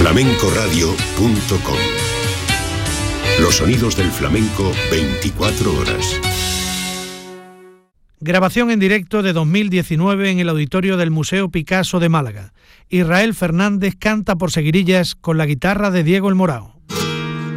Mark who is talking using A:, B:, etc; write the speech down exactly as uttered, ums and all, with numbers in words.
A: flamencoradio punto com. Los sonidos del flamenco veinticuatro horas.
B: Grabación en directo de dos mil diecinueve en el auditorio del Museo Picasso de Málaga. Israel Fernández canta por seguirillas con la guitarra de Diego El Morao.